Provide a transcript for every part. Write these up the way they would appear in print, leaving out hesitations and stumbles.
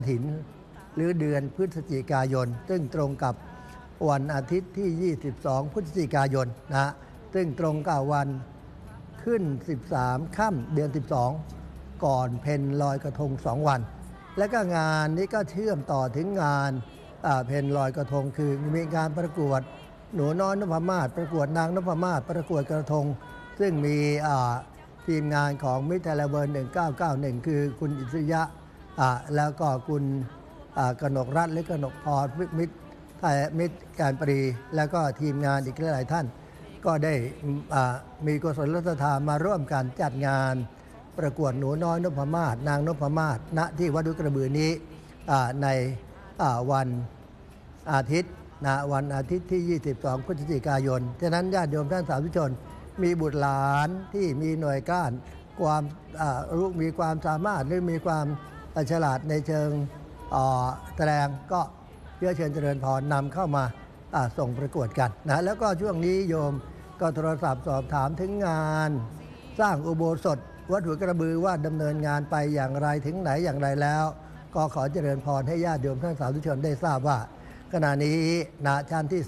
ถินหรือเดือนพฤศจิกายนซึ่งตรงกับวันอาทิตย์ที่ 22 พฤศจิกายนนะซึ่งตรงกับวันขึ้น 13 ค่ำเดือน 12 ก่อนเพ็ญลอยกระทง 2 วัน และก็งานนี้ก็เชื่อมต่อถึงงานเพ็ญลอยกระทงคือมีการประกวดหนูน้อยนพมาศประกวดนางนพมาศประกวดกระทงซึ่งมีทีมงานของมิตรไทยแลนด์เวิร์ล1991คือคุณอิสริยะแล้วก็คุณกนกรัตน์หรือกนกพรมิตรการปรีแล้วก็ทีมงานอีกหลายท่านก็ได้มีกุศลศรัทธามาร่วมกันจัดงานประกวดหนูน้อยนพมาศนางนพมาศณที่วัดห้วยกระบือนี้ในวันอาทิตย์วันอาทิตย์ที่ 22 พฤศจิกายนฉะนั้นญาติโยมท่านสาธุชนมีบุตรหลานที่มีหน่วยก้านความรู้มีความสามารถหรือมีความฉลาดในเชิงแสดงก็เพื่อเชิญเจริญพรนำเข้ามาส่งประกวดกันนะแล้วก็ช่วงนี้โยมก็โทรศัพท์สอบถามถึงงานสร้างอุโบสถวัดห้วยกระบือว่าดำเนินงานไปอย่างไรถึงไหนอย่างไรแล้วก็ขอเจริญพรให้ญาติโยมท่านสาธุชนได้ทราบว่าขณะนี้ณชั้นที่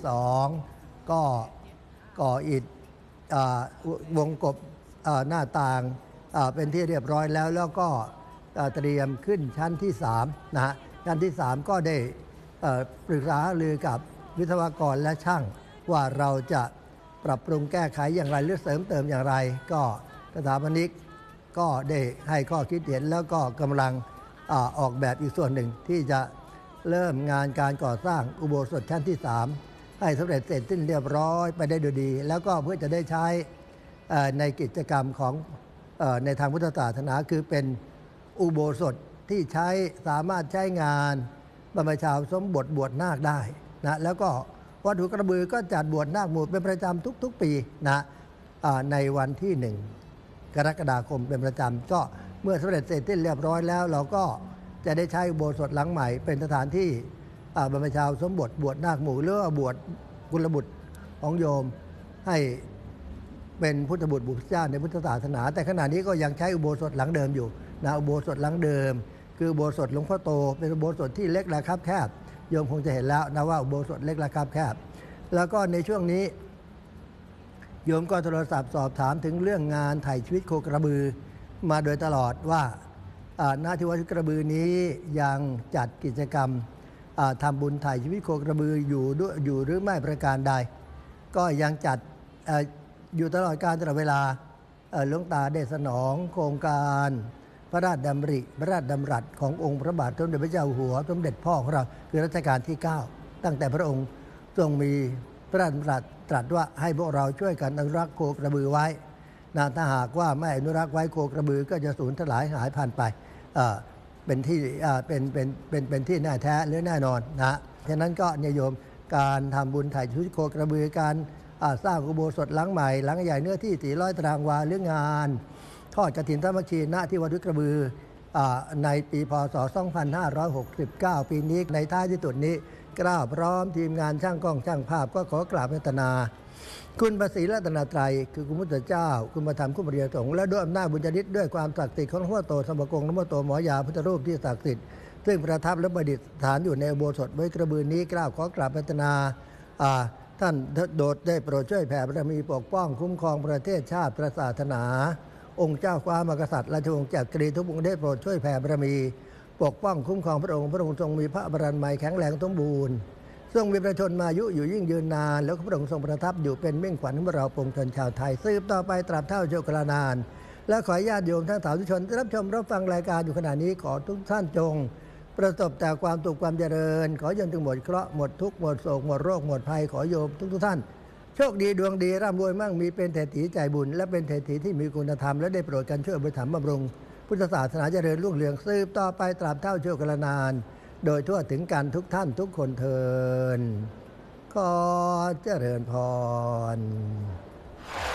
2ก็ก่ออิฐวงกบหน้าต่างเป็นที่เรียบร้อยแล้วก็เตรียมขึ้นชั้นที่3นะฮะชั้นที่3ก็ได้ปรึกษาหรือกับวิศวกรและช่างว่าเราจะปรับปรุงแก้ไขอย่างไรหรือเสริมเติมอย่างไรก็สถาปนิกก็ได้ให้ข้อคิดเห็นแล้วก็กำลังออกแบบอีกส่วนหนึ่งที่จะเริ่มงานการก่อสร้างอุโบสถชั้นที่3ให้สำเร็จเสร็จสิ้นเรียบร้อยไปได้โดยดีแล้วก็เพื่อจะได้ใช้ในกิจกรรมของในทางพุทธศาสนาคือเป็นอุโบสถที่สามารถใช้งานบรรพชาสมบทบวชนาคได้นะแล้วก็วัดห้วยกระบือก็จัดบวชนาคหมู่เป็นประจำทุกๆปีนะในวันที่1 กรกฎาคมเป็นประจำก็เมื่อสำเร็จเสร็จสิ้นเรียบร้อยแล้วเราก็จะได้ใช้อุโบสถหลังใหม่เป็นสถานที่บรรพชาสมบทบวชนาคหมู่หรือว่าบวชกุลบุตรของโยมให้เป็นพุทธบุตรบุตรเจ้าในพุทธศาสนาแต่ขณะนี้ก็ยังใช้อุโบสถหลังเดิมอยู่นะอุโบสถหลังเดิมคืออุโบสถหลวงพ่อโตเป็นอุโบสถที่เล็กและคับแคบโยมคงจะเห็นแล้วนะว่าอุโบสถเล็กและคับแคบแล้วก็ในช่วงนี้โยมก็โทรศัพท์สอบถามถึงเรื่องงานถ่ายชีวิตโคกระบือมาโดยตลอดว่าณที่วัดกระบือนี้ยังจัดกิจกรรมทำบุญถ่ายชีวิตโคกระบืออยู่หรือไม่ประการใดก็ยังจัดอยู่ตลอดการตลอดเวลาหลวงตาได้สนองโครงการพระราชดำริพระราชดำรัสขององค์พระบาทสมเด็จพระเจ้าอยู่หัวสมเด็จพ่อของเราคือรัชกาลที่9ตั้งแต่พระองค์ทรงมีพระราชดำรัสตรัสว่าให้พวกเราช่วยกันอนุรักษ์โคกระบือไว้ถ้าหากว่าไม่อนุรักษ์ไว้โคกระบือก็จะสูญสลายหายพันธุ์ไปเป็นที่แน่แท้หรือแน่นอนนะฉะนั้นก็โยมการทำบุญถ่ายชีวิตโคกระบือการสร้างอุโบสถหลังใหม่หลังใหญ่เนื้อที่400 ตารางวาหรืองานทอดกฐินสามัคคีณที่วัดห้วยกระบือในปีพศ 2569 ปีนี้ในท้ายที่สุดนี้กล้าพร้อมทีมงานช่างกล้องช่างภาพก็ขอกราบพัฒนาคุณพระศรีรัตนตรัยคือคุณพุทธเจ้าคุณพระธรรมคุณพระเดียสงฆ์และด้วยอำนาจบุญญาฤทธิ์ด้วยความศักดิ์สิทธิ์ของหลวงพ่อโตสมกงหลวงพ่อโตหมอยาพุทธรูปที่ศักดิ์สิทธิ์ซึ่งประทับและประดิษฐานอยู่ในอุโบสถไว้กระบือนี้กล้าขอกราบพัฒนาท่านโดดได้โปรดช่วยแผ่บารมีปกป้องคุ้มครองประเทศชาติศาสนาองค์เจ้าฟ้ามหากษัตริย์ราชวงศ์จักรีทุกพระองค์ได้โปรดช่วยแผ่บารมีปกป้องคุ้มครองพระองค์ทรงมีพระบารมีแข็งแรงสมบูรณ์ทรงมีประชนมายุอยู่ยิ่งยืนนานแล้วพระองค์ทรงประทับอยู่เป็นมิ่งขวัญของเราปวงชนชาวไทยสืบต่อไปตราบเท่าโชคลานานและขอญาติโยมทั้งสาธุชนที่รับชมรับฟังรายการอยู่ขณะนี้ขอทุกท่านจงประสบแต่ความสุขความเจริญขอโยมถึงหมดเคราะห์หมดทุกข์หมดโศกหมดโรคหมดภัยขอโยมทุกท่านโชคดีดวงดีร่ำรวยมั่งมีเป็นเศรษฐีใจบุญและเป็นเศรษฐีที่มีคุณธรรมและได้โปรดกันช่วยอุปถัมภ์บำรุงพุทธศาสนาเจริญรุ่งเรืองสืบต่อไปตราบเท่าโชคลานานโดยทั่วถึงกันทุกท่านทุกคนเทินขอเจริญพร